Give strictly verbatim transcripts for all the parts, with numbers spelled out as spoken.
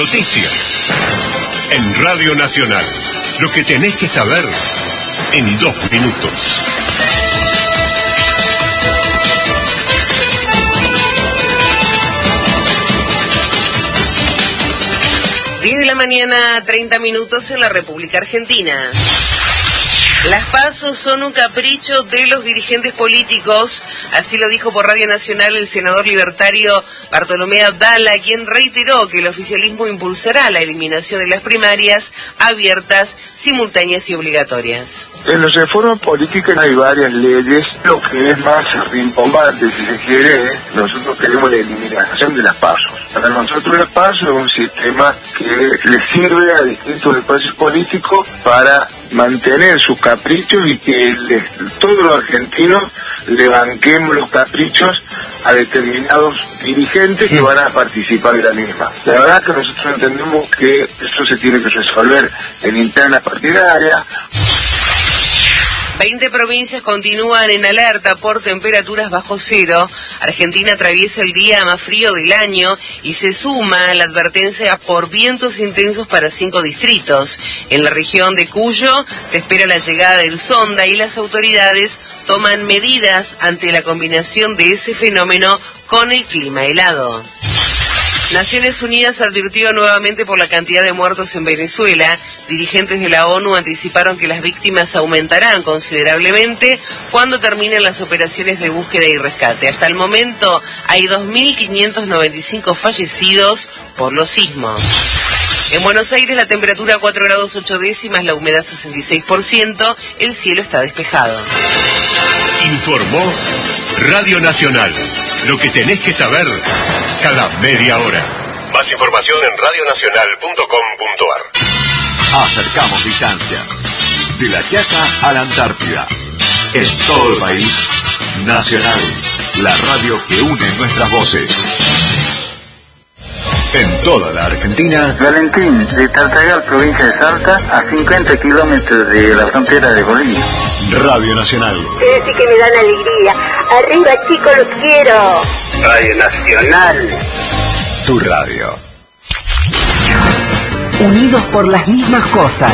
Noticias. En Radio Nacional. Lo que tenés que saber en dos minutos. diez de la mañana, treinta minutos en la República Argentina. Las PASO son un capricho de los dirigentes políticos, así lo dijo por Radio Nacional el senador libertario Bartolomé Abdala, quien reiteró que el oficialismo impulsará la eliminación de las primarias abiertas, simultáneas y obligatorias. En las reformas políticas hay varias leyes, lo que es más rimbombante, si se quiere, nosotros queremos la eliminación de las PASO. Para nosotros las PASO es un sistema que le sirve a distintos espacios políticos para mantener sus caprichos y que le, todos los argentinos le banquemos los caprichos a determinados dirigentes que van a participar de la misma. La verdad que nosotros entendemos que eso se tiene que resolver en interna partidaria. veinte provincias continúan en alerta por temperaturas bajo cero. Argentina atraviesa el día más frío del año y se suma a la advertencia por vientos intensos para cinco distritos. En la región de Cuyo se espera la llegada del sonda y las autoridades toman medidas ante la combinación de ese fenómeno con el clima helado. Naciones Unidas advirtió nuevamente por la cantidad de muertos en Venezuela. Dirigentes de la ONU anticiparon que las víctimas aumentarán considerablemente cuando terminen las operaciones de búsqueda y rescate. Hasta el momento hay dos mil quinientos noventa y cinco fallecidos por los sismos. En Buenos Aires la temperatura cuatro grados ocho décimas, la humedad sesenta y seis por ciento, el cielo está despejado. Informó Radio Nacional. Lo que tenés que saber cada media hora. Más información en radio nacional punto com punto a r. Acercamos distancias. De La Quiaca a la Antártida. En todo el país. Nacional. La radio que une nuestras voces. En toda la Argentina. Valentín, de Tartagal, provincia de Salta, a cincuenta kilómetros de la frontera de Bolivia. Radio Nacional. Ustedes sí que me dan alegría. Arriba, chicos, los quiero. Radio Nacional. Tu radio. Unidos por las mismas cosas.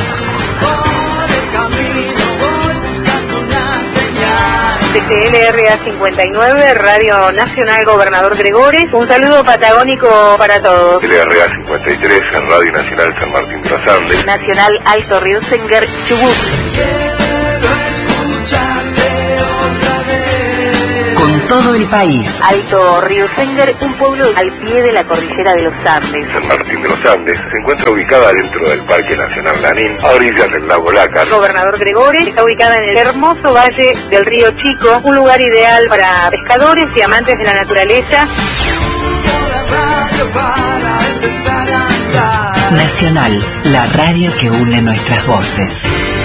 T G L R A cincuenta y nueve, Radio Nacional Gobernador Gregores. Un saludo patagónico para todos. L R A cincuenta y tres, en Radio Nacional San Martín de los Andes. Nacional Alto Riosenger, Chubut. Con todo el país. Alto Riosenger, un pueblo al pie de la cordillera de los Andes. San Martín de los Andes se encuentra ubicada dentro del Parque Nacional Lanín, a orillas del lago Lácar. Gobernador Gregores está ubicada en el hermoso valle del río Chico, un lugar ideal para pescadores y amantes de la naturaleza. Nacional, la radio que une nuestras voces.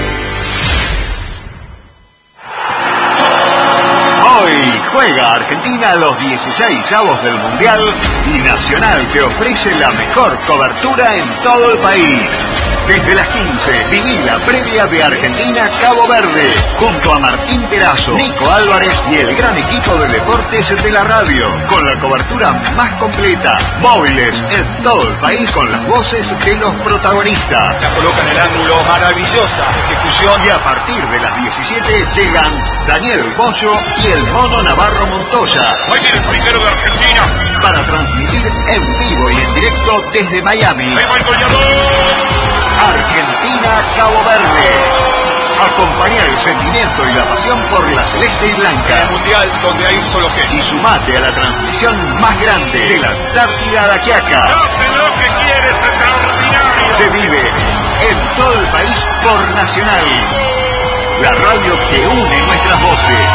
Hoy juega Argentina los dieciséis avos del Mundial y Nacional te ofrece la mejor cobertura en todo el país. Desde las quince, viví la previa de Argentina-Cabo Verde, junto a Martín Perazo, Nico Álvarez y el gran equipo de deportes de la radio, con la cobertura más completa, móviles en todo el país con las voces de los protagonistas. La coloca en el ángulo, maravillosa ejecución. Y a partir de las diecisiete llegan Daniel Bollo y el Mono Navarro Montoya. Hoy el primero de Argentina. Para transmitir en vivo y en directo desde Miami. ¡Ahí va el goleador! Argentina-Cabo Verde. Acompañar el sentimiento y la pasión por la celeste y blanca. El mundial donde hay un solo genio. Y sumate a la transmisión más grande de la Antártida a La Quiaca. Hace lo que quieres, extraordinario. Se vive en todo el país por Nacional. La radio que une nuestras voces.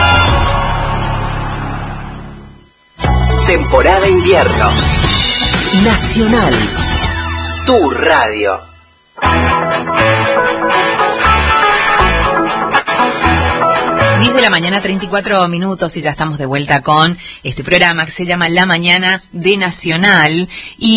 Temporada invierno. Nacional. Tu radio. diez de la mañana, treinta y cuatro minutos, y ya estamos de vuelta con este programa que se llama La Mañana de Nacional.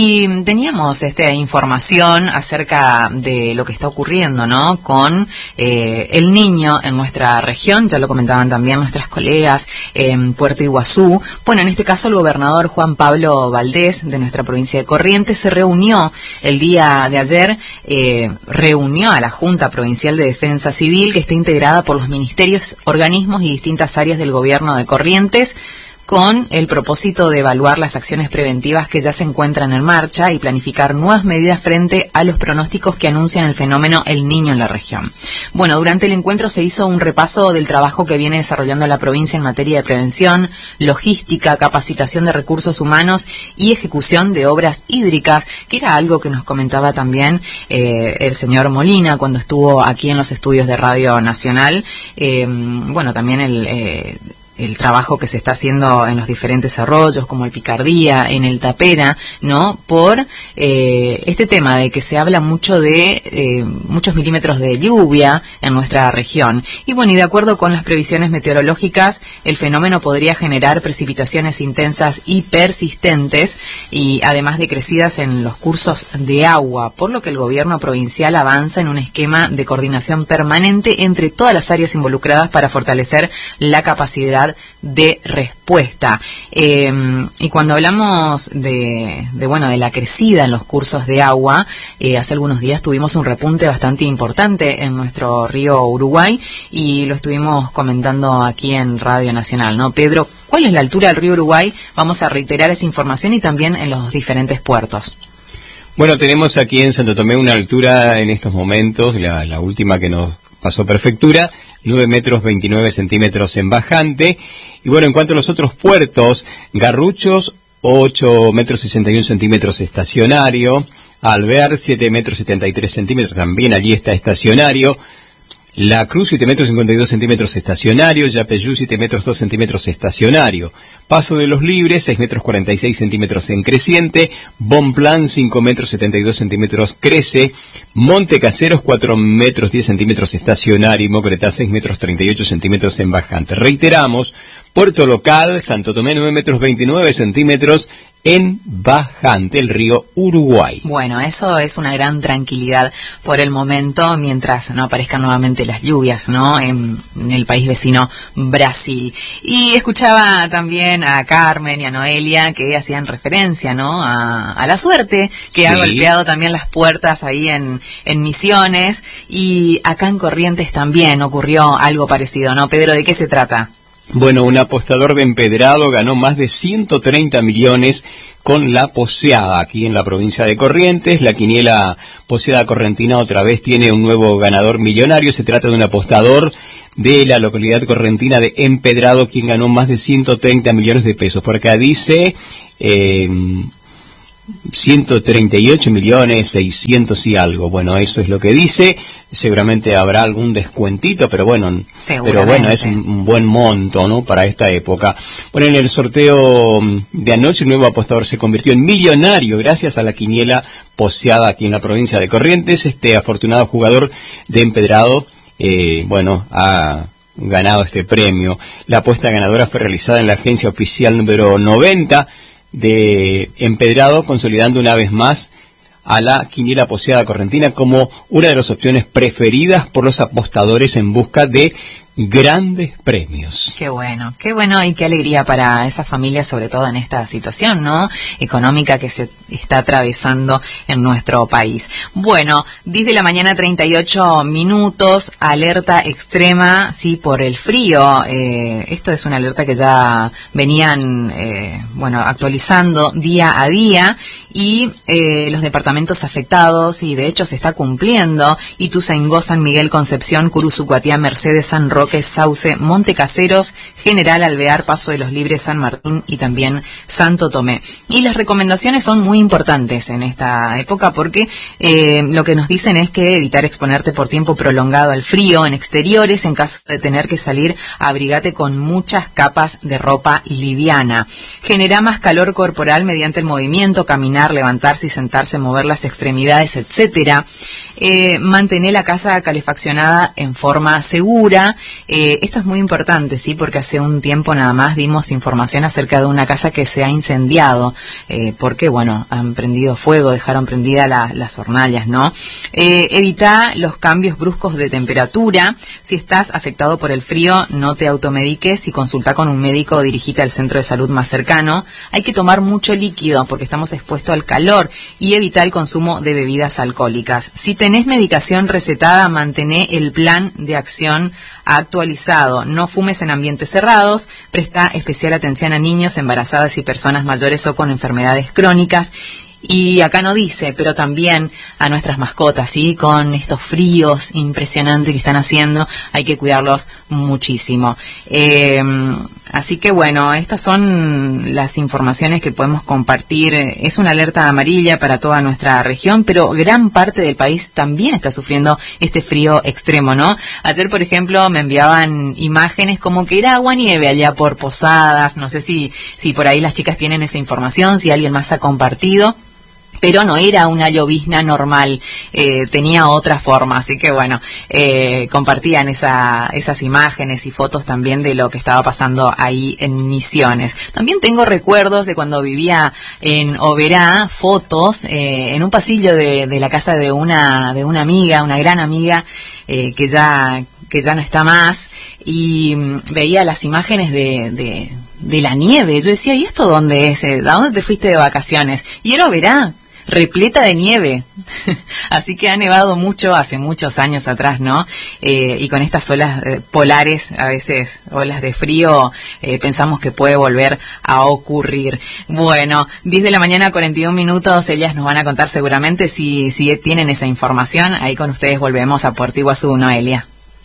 Y teníamos esta información acerca de lo que está ocurriendo, ¿no? Con eh, el niño en nuestra región, ya lo comentaban también nuestras colegas en Puerto Iguazú. Bueno, en este caso el gobernador Juan Pablo Valdés, de nuestra provincia de Corrientes, se reunió el día de ayer, eh, reunió a la Junta Provincial de Defensa Civil, que está integrada por los ministerios, organismos y distintas áreas del gobierno de Corrientes, con el propósito de evaluar las acciones preventivas que ya se encuentran en marcha y planificar nuevas medidas frente a los pronósticos que anuncian el fenómeno El Niño en la región. Bueno, durante el encuentro se hizo un repaso del trabajo que viene desarrollando la provincia en materia de prevención, logística, capacitación de recursos humanos y ejecución de obras hídricas, que era algo que nos comentaba también eh, el señor Molina cuando estuvo aquí en los estudios de Radio Nacional. Eh, bueno, también el... Eh, el trabajo que se está haciendo en los diferentes arroyos, como el Picardía, en el Tapera, ¿no? Por eh, este tema de que se habla mucho de eh, muchos milímetros de lluvia en nuestra región. Y bueno, y de acuerdo con las previsiones meteorológicas, el fenómeno podría generar precipitaciones intensas y persistentes, y además de crecidas en los cursos de agua, por lo que el gobierno provincial avanza en un esquema de coordinación permanente entre todas las áreas involucradas para fortalecer la capacidad de respuesta. Eh, y cuando hablamos de, de bueno de la crecida en los cursos de agua, eh, hace algunos días tuvimos un repunte bastante importante en nuestro río Uruguay, y lo estuvimos comentando aquí en Radio Nacional, ¿no? Pedro, ¿cuál es la altura del río Uruguay? Vamos a reiterar esa información, y también en los diferentes puertos. Bueno, tenemos aquí en Santo Tomé una altura en estos momentos, la, la última que nos pasó prefectura, nueve metros veintinueve centímetros en bajante. Y bueno, en cuanto a los otros puertos, Garruchos, ocho metros sesenta y uno centímetros estacionario, Alvear, siete metros setenta y tres centímetros, también allí está estacionario. La Cruz, siete metros cincuenta y dos centímetros estacionario, Yapeyú, siete metros dos centímetros estacionario. Paso de los Libres, seis metros cuarenta y seis centímetros en creciente. Bonplan, cinco metros setenta y dos centímetros crece. Monte Caseros, cuatro metros diez centímetros estacionario. Y Mocretá, seis metros treinta y ocho centímetros en bajante. Reiteramos, puerto local, Santo Tomé, nueve metros veintinueve centímetros en bajante, el río Uruguay. Bueno, eso es una gran tranquilidad por el momento, mientras no aparezcan nuevamente las lluvias, ¿no? En, en el país vecino Brasil. Y escuchaba también a Carmen y a Noelia que hacían referencia, ¿no? A, a la suerte que sí ha golpeado también las puertas ahí en, en Misiones, y acá en Corrientes también ocurrió algo parecido, ¿no? Pedro, ¿de qué se trata? Bueno, un apostador de Empedrado ganó más de ciento treinta millones con la poseada aquí en la provincia de Corrientes. La quiniela poseada correntina otra vez tiene un nuevo ganador millonario. Se trata de un apostador de la localidad correntina de Empedrado, quien ganó más de ciento treinta millones de pesos. Por acá dice eh, ciento treinta y ocho millones seiscientos y algo. Bueno, eso es lo que dice. Seguramente habrá algún descuentito, pero bueno, pero bueno, es un, un buen monto, ¿no? Para esta época. Bueno, en el sorteo de anoche, el nuevo apostador se convirtió en millonario gracias a la quiniela poseada aquí en la provincia de Corrientes. Este afortunado jugador de Empedrado, eh, bueno, ha ganado este premio. La apuesta ganadora fue realizada en la agencia oficial número noventa de Empedrado, consolidando una vez más a la quiniela poseada correntina como una de las opciones preferidas por los apostadores en busca de grandes premios. Qué bueno, qué bueno y qué alegría para esas familias, sobre todo en esta situación, ¿no?, económica que se está atravesando en nuestro país. Bueno, diez de la mañana, treinta y ocho minutos, alerta extrema, sí, por el frío. Eh, esto es una alerta que ya venían, eh, bueno, actualizando día a día, y eh, los departamentos afectados, y de hecho se está cumpliendo: Ituzaingó, San Miguel, Concepción, Curuzucuatiá, Mercedes, San Roque, Sauce, Monte Caseros, General Alvear, Paso de los Libres, San Martín y también Santo Tomé. Y las recomendaciones son muy importantes en esta época, porque eh, lo que nos dicen es que evitar exponerte por tiempo prolongado al frío en exteriores. En caso de tener que salir, abrigate con muchas capas de ropa liviana. Genera más calor corporal mediante el movimiento, caminar, levantarse y sentarse, mover las extremidades, etcétera. Eh, mantener la casa calefaccionada en forma segura. Eh, esto es muy importante, sí, porque hace un tiempo nada más dimos información acerca de una casa que se ha incendiado, eh, porque, bueno, han prendido fuego, dejaron prendidas la, las hornallas, ¿no? Eh, evita los cambios bruscos de temperatura. Si estás afectado por el frío, no te automediques y consulta con un médico o dirigite al centro de salud más cercano. Hay que tomar mucho líquido porque estamos expuestos al calor y evita el consumo de bebidas alcohólicas. Si tenés medicación recetada, mantené el plan de acción actualizado. No fumes en ambientes cerrados. Presta especial atención a niños, embarazadas y personas mayores o con enfermedades crónicas. Y acá no dice, pero también a nuestras mascotas, ¿sí? Con estos fríos impresionantes que están haciendo, hay que cuidarlos muchísimo. Eh, así que bueno, estas son las informaciones que podemos compartir. Es una alerta amarilla para toda nuestra región, pero gran parte del país también está sufriendo este frío extremo, ¿no? Ayer, por ejemplo, me enviaban imágenes como que era agua nieve allá por Posadas. No sé si, si por ahí las chicas tienen esa información, si alguien más ha compartido. Pero no era una llovizna normal, eh, tenía otra forma, así que bueno, eh, compartían esa, esas imágenes y fotos también de lo que estaba pasando ahí en Misiones. También tengo recuerdos de cuando vivía en Oberá, fotos eh, en un pasillo de, de la casa de una, de una amiga, una gran amiga, eh, que ya, que ya no está más, y mm, veía las imágenes de, de, de la nieve. Yo decía, ¿y esto dónde es? ¿A dónde te fuiste de vacaciones? Y era Oberá, repleta de nieve. Así que ha nevado mucho hace muchos años atrás, ¿no? Eh, y con estas olas eh, polares, a veces olas de frío, eh, pensamos que puede volver a ocurrir. Bueno, diez de la mañana, cuarenta y un minutos, ellas nos van a contar seguramente si, si tienen esa información. Ahí con ustedes volvemos a Puerto Iguazú, Noelia.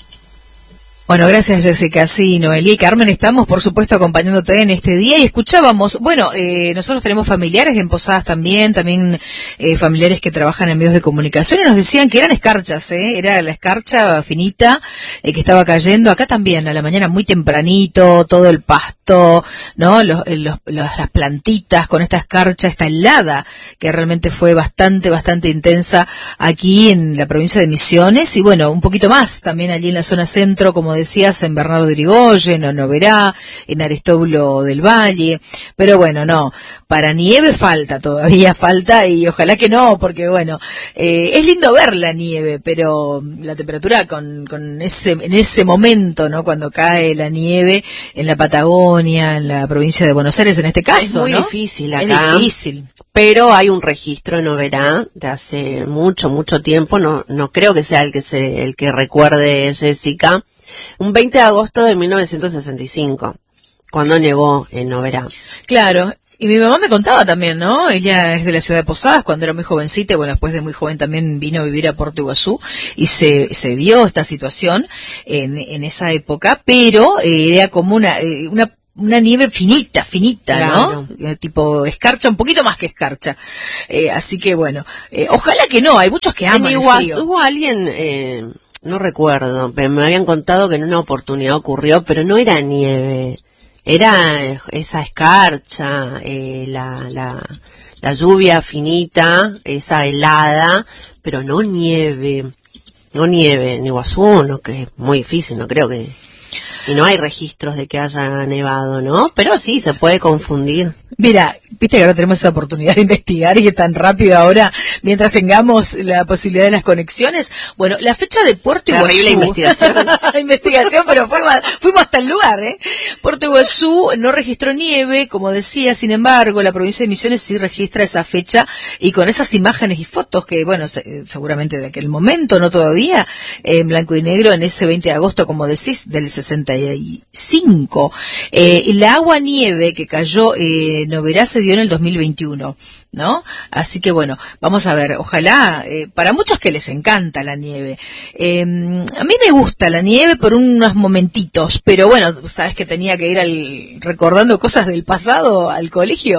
Bueno, gracias Jessica. Sí, Noelí y Carmen, estamos por supuesto acompañándote en este día y escuchábamos, bueno, eh, nosotros tenemos familiares en Posadas también, también eh, familiares que trabajan en medios de comunicación y nos decían que eran escarchas, ¿eh? Era la escarcha finita eh, que estaba cayendo, acá también a la mañana muy tempranito, todo el pasto, ¿no? Los, los, los, las plantitas con esta escarcha, esta helada que realmente fue bastante, bastante intensa aquí en la provincia de Misiones y bueno, un poquito más también allí en la zona centro, como decías, en Bernardo de Irigoyen, en Oberá, en Aristóbulo del Valle, pero bueno, no, para nieve falta, todavía falta y ojalá que no, porque bueno, eh, es lindo ver la nieve, pero la temperatura con, con ese, en ese momento, ¿no? Cuando cae la nieve en la Patagonia, en la provincia de Buenos Aires, en este caso, es muy ¿no? difícil acá. Es difícil. Pero hay un registro en Oberá de hace mucho, mucho tiempo, no, no creo que sea el que se, el que recuerde Jessica, un veinte de agosto de mil novecientos sesenta y cinco, cuando nevó en Oberá. Claro. Y mi mamá me contaba también, ¿no? Ella es de la ciudad de Posadas, cuando era muy jovencita, bueno, después de muy joven también vino a vivir a Puerto Iguazú y se, se vio esta situación en, en esa época, pero eh, era como una, eh, una una nieve finita, finita, claro, ¿no? Eh, tipo escarcha, un poquito más que escarcha. Eh, así que bueno, eh, ojalá que no, hay muchos que aman en el frío. Hubo alguien, eh, no recuerdo, pero me habían contado que en una oportunidad ocurrió, pero no era nieve, era esa escarcha, eh, la, la, la lluvia finita, esa helada, pero no nieve, no nieve en Iguazú, no, que es muy difícil, no creo que... Y no hay registros de que haya nevado, ¿no? Pero sí, se puede confundir. Mira, viste que ahora tenemos esta oportunidad de investigar y es tan rápido ahora, mientras tengamos la posibilidad de las conexiones. Bueno, la fecha de Puerto Iguazú. Terrible investigación. investigación, pero fuimos, fuimos hasta el lugar, ¿eh? Puerto Iguazú no registró nieve, como decía, sin embargo, la provincia de Misiones sí registra esa fecha y con esas imágenes y fotos que, bueno, se, seguramente de aquel momento, no todavía, en blanco y negro, en ese veinte de agosto, como decís, del sesenta y cinco. Eh, la agua nieve que cayó eh, en Oberá se dio en el dos mil veintiuno, ¿no? Así que bueno, vamos a ver, ojalá, eh, para muchos que les encanta la nieve. Eh, a mí me gusta la nieve por unos momentitos, pero bueno, sabes que tenía que ir al, recordando cosas del pasado al colegio,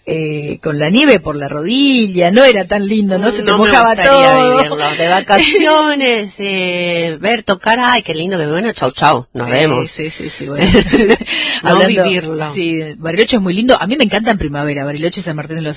eh, con la nieve por la rodilla, no era tan lindo, ¿no? Se te no mojaba me todo. Vivirlo. De vacaciones, eh, ver, tocar, ay, qué lindo, que bueno, chau, chau, nos sí, vemos. Sí, sí, sí, bueno. no Hablando, vivirlo. Sí, Bariloche es muy lindo, a mí me encanta en primavera, Bariloche y San Martín de los Andes en primavera.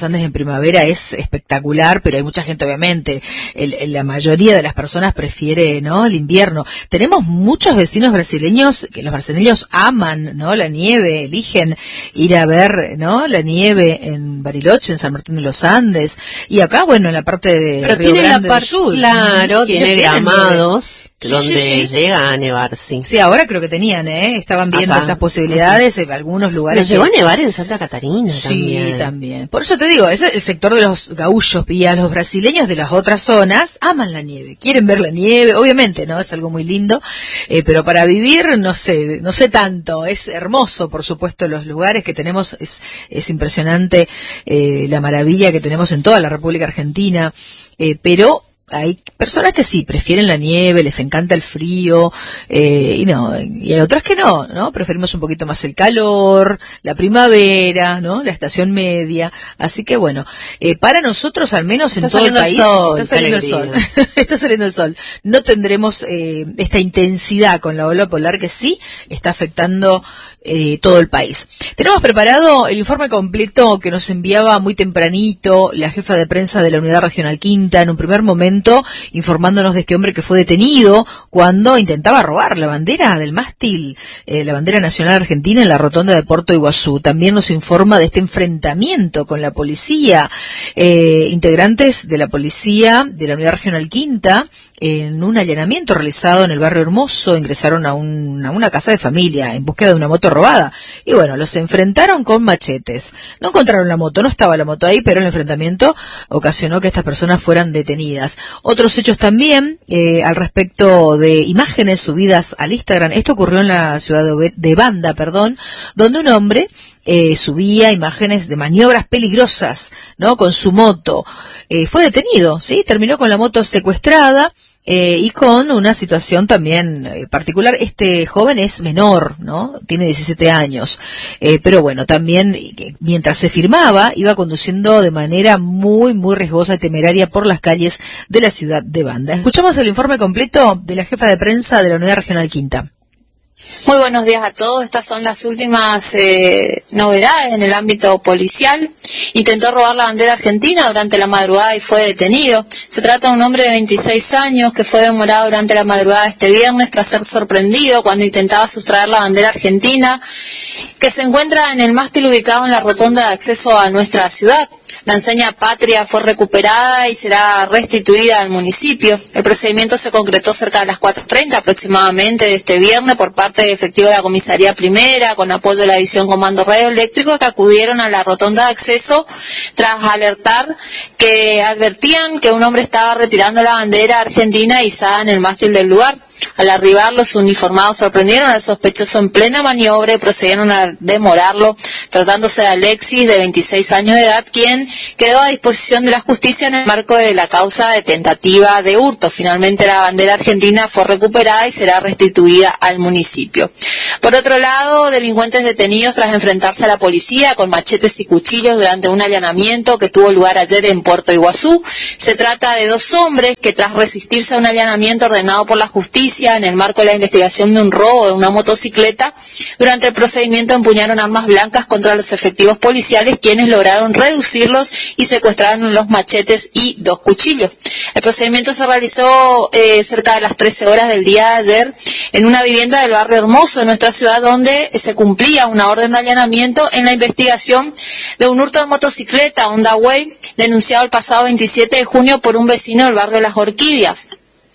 primavera es espectacular, pero hay mucha gente, obviamente, el, el, la mayoría de las personas prefiere, ¿no?, el invierno. Tenemos muchos vecinos brasileños que los brasileños aman, ¿no?, la nieve, eligen ir a ver, ¿no?, la nieve en Bariloche, en San Martín de los Andes, y acá, bueno, en la parte de pero Río tiene Grande la del Sur, claro, tiene, tiene gramados sí, donde sí, sí. llega a nevar, sí. Sí, ahora creo que tenían, ¿eh? Estaban viendo Ajá. esas posibilidades en algunos lugares. Nos llegó a nevar en Santa Catarina también. Sí, también. Por eso te digo, es el sector de los gaullos, y a los brasileños de las otras zonas aman la nieve, quieren ver la nieve, obviamente, ¿no? Es algo muy lindo, eh, pero para vivir, no sé, no sé tanto. Es hermoso, por supuesto, los lugares que tenemos, es, es impresionante eh, la maravilla que tenemos en toda la República Argentina, eh, pero hay personas que sí, prefieren la nieve, les encanta el frío, eh, y no, y hay otras que no, ¿no? Preferimos un poquito más el calor, la primavera, ¿no? La estación media. Así que bueno, eh, para nosotros, al menos en está todo el país, el sol, está saliendo el sol. Está saliendo el sol. No tendremos eh, esta intensidad con la ola polar que sí está afectando Eh, todo el país. Tenemos preparado el informe completo que nos enviaba muy tempranito la jefa de prensa de la Unidad Regional Quinta, en un primer momento informándonos de este hombre que fue detenido cuando intentaba robar la bandera del mástil, eh, la bandera nacional argentina en la rotonda de Puerto Iguazú. También nos informa de este enfrentamiento con la policía, eh, integrantes de la policía de la Unidad Regional Quinta, en un allanamiento realizado en el barrio Hermoso, ingresaron a, un, a una casa de familia en búsqueda de una moto robada. Y bueno, los enfrentaron con machetes. No encontraron la moto, no estaba la moto ahí, pero el enfrentamiento ocasionó que estas personas fueran detenidas. Otros hechos también, eh, al respecto de imágenes subidas al Instagram. Esto ocurrió en la ciudad de, de Banda, perdón, donde un hombre Eh, subía imágenes de maniobras peligrosas, ¿no?, con su moto. Eh, fue detenido, ¿sí? Terminó con la moto secuestrada, eh, y con una situación también eh, particular. Este joven es menor, ¿no? Tiene diecisiete años. Eh, pero bueno, también, eh, mientras se firmaba, iba conduciendo de manera muy, muy riesgosa y temeraria por las calles de la ciudad de Banda. Escuchamos el informe completo de la jefa de prensa de la Unidad Regional Quinta. Muy buenos días a todos. Estas son las últimas eh, novedades en el ámbito policial. Intentó robar la bandera argentina durante la madrugada y fue detenido. Se trata de un hombre de veintiséis años que fue demorado durante la madrugada este viernes tras ser sorprendido cuando intentaba sustraer la bandera argentina que se encuentra en el mástil ubicado en la rotonda de acceso a nuestra ciudad. La enseña patria fue recuperada y será restituida al municipio. El procedimiento se concretó cerca de las cuatro treinta aproximadamente de este viernes por parte de efectivos de la Comisaría Primera, con apoyo de la División Comando Radioeléctrico, que acudieron a la rotonda de acceso tras alertar que advertían que un hombre estaba retirando la bandera argentina izada en el mástil del lugar. Al arribar, los uniformados sorprendieron al sospechoso en plena maniobra y procedieron a demorarlo, tratándose de Alexis, de veintiséis años de edad, quien quedó a disposición de la justicia en el marco de la causa de tentativa de hurto. Finalmente, la bandera argentina fue recuperada y será restituida al municipio. Por otro lado, delincuentes detenidos tras enfrentarse a la policía con machetes y cuchillos durante un allanamiento que tuvo lugar ayer en Puerto Iguazú. Se trata de dos hombres que, tras resistirse a un allanamiento ordenado por la justicia en el marco de la investigación de un robo de una motocicleta, durante el procedimiento empuñaron armas blancas contra los efectivos policiales, quienes lograron reducirlos y secuestraron los machetes y dos cuchillos. El procedimiento se realizó eh, cerca de las trece horas del día de ayer en una vivienda del barrio Hermoso de nuestra ciudad, donde se cumplía una orden de allanamiento en la investigación de un hurto de motocicleta Honda Way denunciado el pasado veintisiete de junio por un vecino del barrio Las Orquídeas.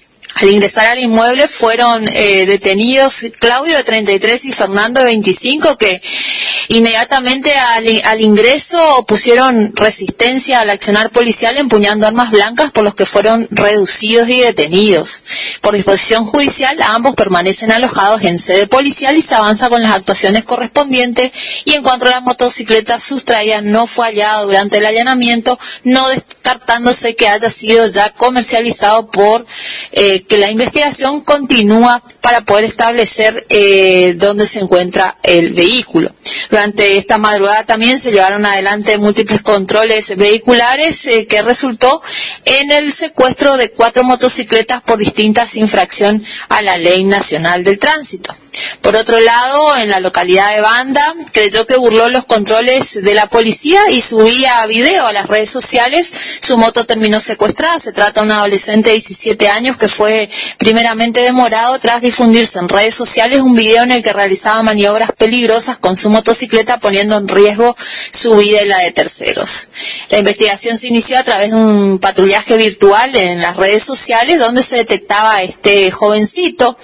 Al ingresar al inmueble fueron eh, detenidos Claudio, de treinta y tres, y Fernando, de veinticinco, que inmediatamente al, al ingreso pusieron resistencia al accionar policial empuñando armas blancas, por los que fueron reducidos y detenidos. Por disposición judicial, ambos permanecen alojados en sede policial y se avanza con las actuaciones correspondientes. Y en cuanto a la motocicleta sustraída, no fue hallada durante el allanamiento, no descartándose que haya sido ya comercializado, por eh, que la investigación continúa para poder establecer eh, dónde se encuentra el vehículo. Durante esta madrugada también se llevaron adelante múltiples controles vehiculares eh, que resultó en el secuestro de cuatro motocicletas por distintas infracciones a la Ley Nacional del Tránsito. Por otro lado, en la localidad de Banda, creyó que burló los controles de la policía y subía video a las redes sociales. Su moto terminó secuestrada. Se trata de un adolescente de diecisiete años que fue primeramente demorado tras difundirse en redes sociales un video en el que realizaba maniobras peligrosas con su motocicleta, poniendo en riesgo su vida y la de terceros. La investigación se inició a través de un patrullaje virtual en las redes sociales, donde se detectaba a este jovencito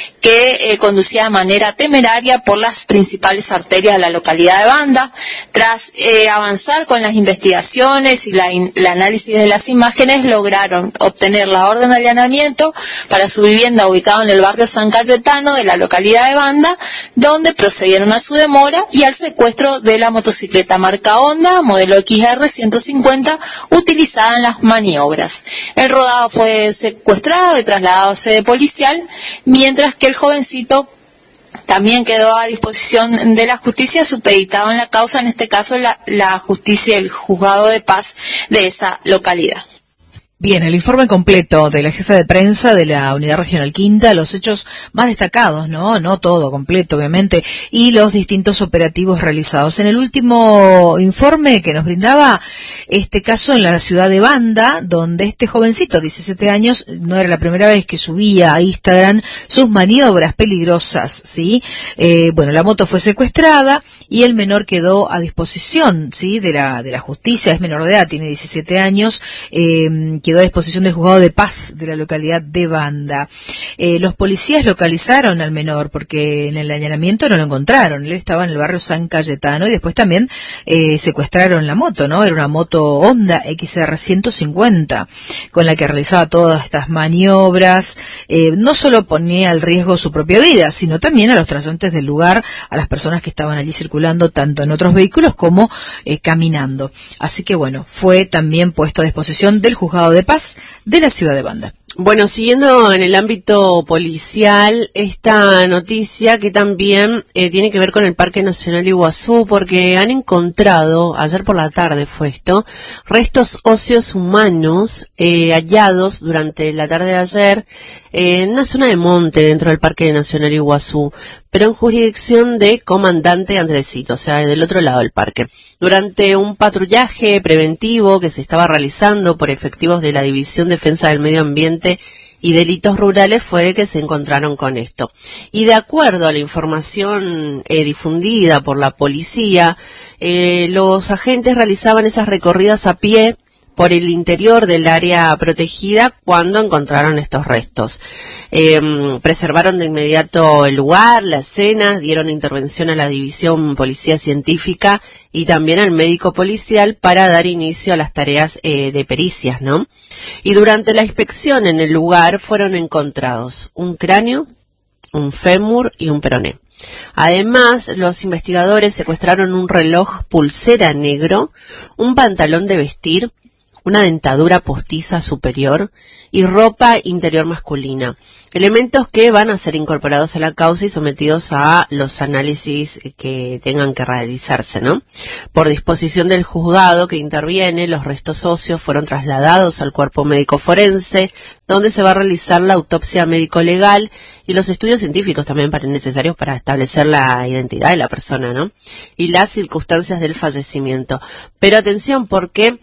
que eh, conducía de manera temeraria por las principales arterias de la localidad de Banda. Tras eh, avanzar con las investigaciones y la in, el análisis de las imágenes, lograron obtener la orden de allanamiento para su vivienda ubicada en el barrio San Cayetano de la localidad de Banda, donde procedieron a su demora y al secuestro de la motocicleta marca Honda, modelo X R ciento cincuenta, utilizada en las maniobras. El rodado fue secuestrado y trasladado a sede policial, mientras que el jovencito también quedó a disposición de la justicia, supeditado en la causa, en este caso la, la justicia del juzgado de paz de esa localidad. Bien, el informe completo de la jefa de prensa de la Unidad Regional Quinta, los hechos más destacados, ¿no? No todo completo, obviamente, y los distintos operativos realizados. En el último informe que nos brindaba este caso en la ciudad de Banda, donde este jovencito, diecisiete años, no era la primera vez que subía a Instagram sus maniobras peligrosas, ¿sí? Eh, bueno, la moto fue secuestrada y el menor quedó a disposición, ¿sí? De la, de la justicia, es menor de edad, tiene diecisiete años, eh, quedó a disposición del juzgado de paz de la localidad de Banda. Eh, los policías localizaron al menor porque en el allanamiento no lo encontraron. Él estaba en el barrio San Cayetano y después también eh, secuestraron la moto, ¿no? Era una moto Honda X R ciento cincuenta con la que realizaba todas estas maniobras. Eh, no solo ponía al riesgo su propia vida, sino también a los transeúntes del lugar, a las personas que estaban allí circulando tanto en otros vehículos como eh, caminando. Así que bueno, fue también puesto a disposición del juzgado de paz de la ciudad de Banda. Bueno, siguiendo en el ámbito policial, esta noticia que también eh, tiene que ver con el Parque Nacional Iguazú, porque han encontrado, ayer por la tarde fue esto, restos óseos humanos eh, hallados durante la tarde de ayer eh, en una zona de monte dentro del Parque Nacional Iguazú, pero en jurisdicción de Comandante Andresito, o sea, del otro lado del parque. Durante un patrullaje preventivo que se estaba realizando por efectivos de la División Defensa del Medio Ambiente y Delitos Rurales fue que se encontraron con esto. Y de acuerdo a la información eh, difundida por la policía, eh, los agentes realizaban esas recorridas a pie por el interior del área protegida cuando encontraron estos restos. Eh, preservaron de inmediato el lugar, la escena, dieron intervención a la División Policía Científica y también al médico policial para dar inicio a las tareas eh, de pericias, ¿no? Y durante la inspección en el lugar fueron encontrados un cráneo, un fémur y un peroné. Además, los investigadores secuestraron un reloj pulsera negro, un pantalón de vestir, una dentadura postiza superior y ropa interior masculina. Elementos que van a ser incorporados a la causa y sometidos a los análisis que tengan que realizarse, ¿no? Por disposición del juzgado que interviene, los restos óseos fueron trasladados al cuerpo médico forense, donde se va a realizar la autopsia médico-legal y los estudios científicos también para, necesarios para establecer la identidad de la persona, ¿no? Y las circunstancias del fallecimiento. Pero atención, porque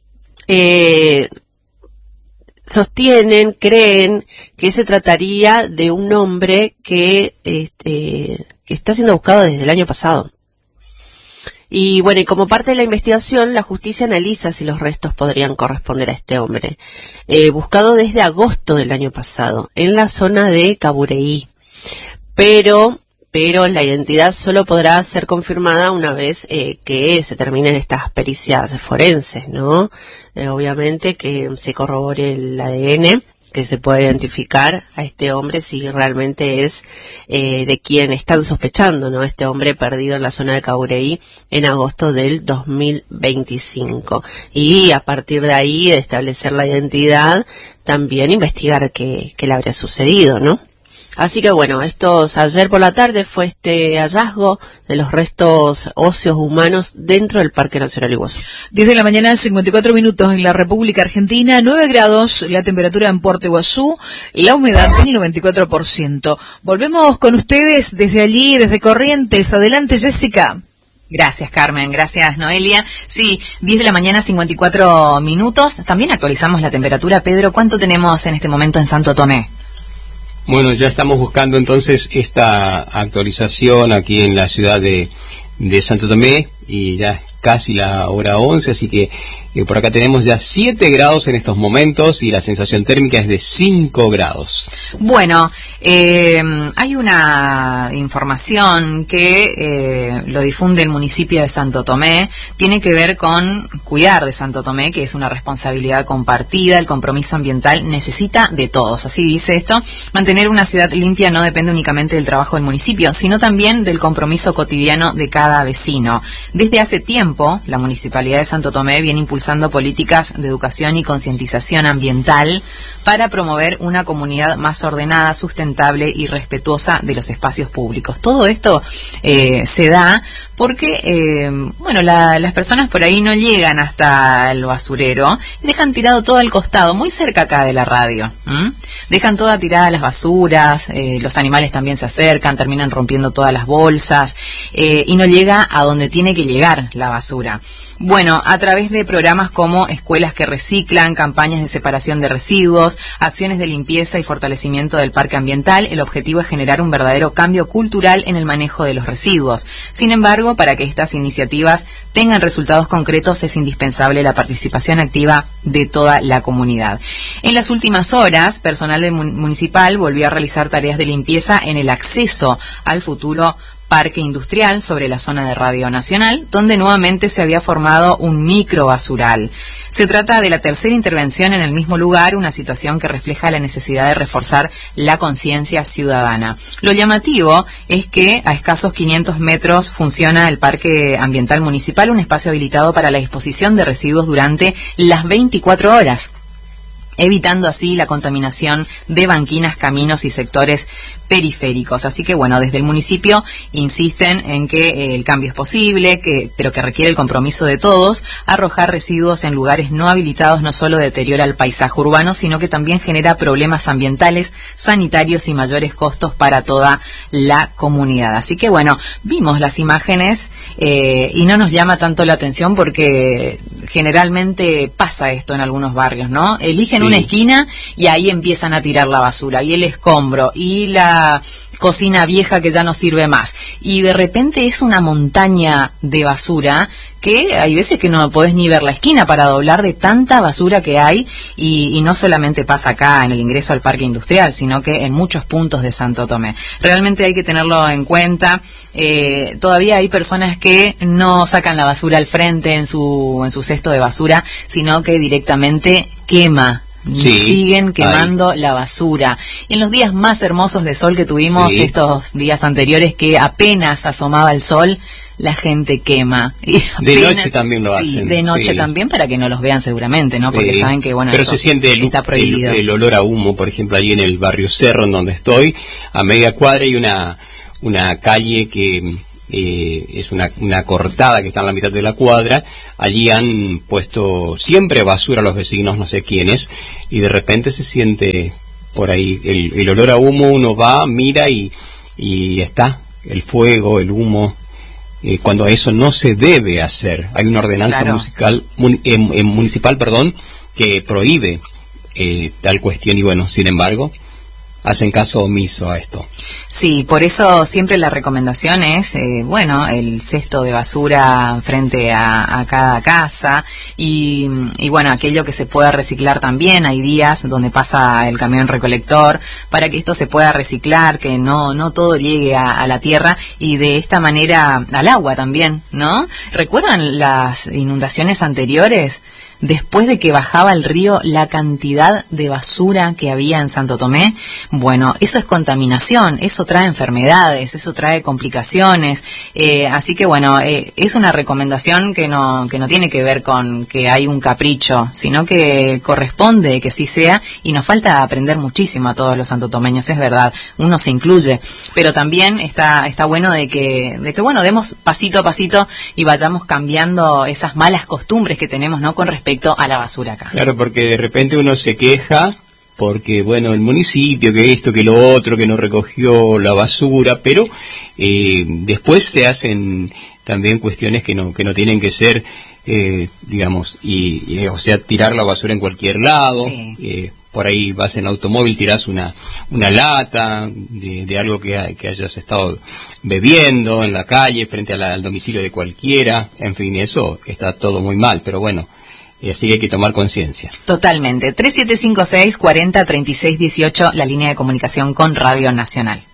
Eh, sostienen, creen que se trataría de un hombre que, este, que está siendo buscado desde el año pasado. Y bueno, y como parte de la investigación, la justicia analiza si los restos podrían corresponder a este hombre, eh, buscado desde agosto del año pasado, en la zona de Cabureí. Pero... pero la identidad solo podrá ser confirmada una vez eh, que se terminen estas pericias forenses, ¿no? Eh, obviamente que se corrobore el A D N, que se pueda identificar a este hombre si realmente es eh, de quien están sospechando, ¿no? Este hombre perdido en la zona de Cabureí en agosto del dos mil veinticinco. Y a partir de ahí, de establecer la identidad, también investigar qué, qué le habría sucedido, ¿no? Así que bueno, estos ayer por la tarde fue este hallazgo de los restos óseos humanos dentro del Parque Nacional Iguazú. diez de la mañana, cincuenta y cuatro minutos en la República Argentina, nueve grados, la temperatura en Puerto Iguazú, la humedad del noventa y cuatro por ciento. Volvemos con ustedes desde allí, desde Corrientes. Adelante, Jessica. Gracias, Carmen. Gracias, Noelia. Sí, diez de la mañana, cincuenta y cuatro minutos. También actualizamos la temperatura. Pedro, ¿cuánto tenemos en este momento en Santo Tomé? Bueno, ya estamos buscando entonces esta actualización aquí en la ciudad de, de Santo Tomé, y ya es casi la hora once, así que eh, por acá tenemos ya siete grados en estos momentos y la sensación térmica es de cinco grados. Bueno, eh, hay una información que eh, lo difunde el municipio de Santo Tomé, tiene que ver con cuidar de Santo Tomé, que es una responsabilidad compartida, el compromiso ambiental necesita de todos, así dice esto. Mantener una ciudad limpia no depende únicamente del trabajo del municipio, sino también del compromiso cotidiano de cada vecino. Desde hace tiempo, la Municipalidad de Santo Tomé viene impulsando políticas de educación y concientización ambiental para promover una comunidad más ordenada, sustentable y respetuosa de los espacios públicos. Todo esto eh, se da porque, eh, bueno, la, las personas por ahí no llegan hasta el basurero y dejan tirado todo al costado, muy cerca acá de la radio. ¿m? Dejan toda tirada las basuras, eh, los animales también se acercan, terminan rompiendo todas las bolsas eh, y no llega a donde tiene que llegar la basura. Bueno, a través de programas como escuelas que reciclan, campañas de separación de residuos, acciones de limpieza y fortalecimiento del parque ambiental, el objetivo es generar un verdadero cambio cultural en el manejo de los residuos. Sin embargo, para que estas iniciativas tengan resultados concretos es indispensable la participación activa de toda la comunidad. En las últimas horas, personal del municipal volvió a realizar tareas de limpieza en el acceso al futuro Parque Industrial sobre la zona de Radio Nacional, donde nuevamente se había formado un micro basural. Se trata de la tercera intervención en el mismo lugar, una situación que refleja la necesidad de reforzar la conciencia ciudadana. Lo llamativo es que a escasos quinientos metros funciona el Parque Ambiental Municipal, un espacio habilitado para la disposición de residuos durante las veinticuatro horas. Evitando así la contaminación de banquinas, caminos y sectores periféricos. Así que bueno, desde el municipio insisten en que eh, el cambio es posible, que, pero que requiere el compromiso de todos. Arrojar residuos en lugares no habilitados no solo deteriora el paisaje urbano, sino que también genera problemas ambientales, sanitarios y mayores costos para toda la comunidad. Así que bueno, vimos las imágenes eh, y no nos llama tanto la atención porque generalmente pasa esto en algunos barrios, ¿no? Eligen sí. una esquina y ahí empiezan a tirar la basura y el escombro y la cocina vieja que ya no sirve más, y de repente es una montaña de basura que hay veces que no podés ni ver la esquina para doblar de tanta basura que hay, y, y no solamente pasa acá en el ingreso al Parque Industrial, sino que en muchos puntos de Santo Tomé. Realmente hay que tenerlo en cuenta. Eh, todavía hay personas que no sacan la basura al frente en su, en su cesto de basura, sino que directamente quema. Sí, siguen quemando ay. la basura. Y en los días más hermosos de sol que tuvimos, sí. estos días anteriores que apenas asomaba el sol, la gente quema. Y apenas, de noche también lo sí, hacen. De noche sí. también, para que no los vean seguramente, ¿no? Sí. Porque saben que, bueno, pero eso se siente el, está prohibido. El, el olor a humo, por ejemplo, allí en el barrio Cerro, en donde estoy, a media cuadra hay una, una calle que... Eh, es una, una cortada que está en la mitad de la cuadra. Allí han puesto siempre basura a los vecinos, no sé quiénes, y de repente se siente por ahí el, el olor a humo. Uno va, mira y, y está el fuego, el humo, eh, cuando eso no se debe hacer. Hay una ordenanza claro. musical, mun, eh, eh, municipal perdón, que prohíbe eh, tal cuestión, y bueno, sin embargo hacen caso omiso a esto. Sí, por eso siempre la recomendación es, eh, bueno, el cesto de basura frente a, a cada casa y, y, bueno, aquello que se pueda reciclar también. Hay días donde pasa el camión recolector para que esto se pueda reciclar, que no no todo llegue a, a la tierra y de esta manera al agua también, ¿no? ¿Recuerdan las inundaciones anteriores? después de que bajaba al río la cantidad de basura que había en Santo Tomé. Bueno, eso es contaminación, eso trae enfermedades, eso trae complicaciones, eh, así que bueno, eh, es una recomendación que no, que no tiene que ver con que hay un capricho, sino que corresponde que sí sea, y nos falta aprender muchísimo a todos los santotomeños, es verdad, uno se incluye, pero también está, está bueno de que, de que bueno, demos pasito a pasito y vayamos cambiando esas malas costumbres que tenemos, ¿no?, con respecto a la basura acá. Claro, porque de repente uno se queja porque, bueno, el municipio, que esto, que lo otro, que no recogió la basura, pero eh, después se hacen también cuestiones que no que no tienen que ser, eh, digamos, y, y o sea, tirar la basura en cualquier lado. Sí. Eh, por ahí vas en automóvil, tirás una una lata de, de algo que, que hayas estado bebiendo en la calle, frente a la, al domicilio de cualquiera. En fin, eso está todo muy mal, pero bueno, y así hay que tomar conciencia. Totalmente. tres siete cinco seis, cuarenta, treinta y seis dieciocho, la línea de comunicación con Radio Nacional.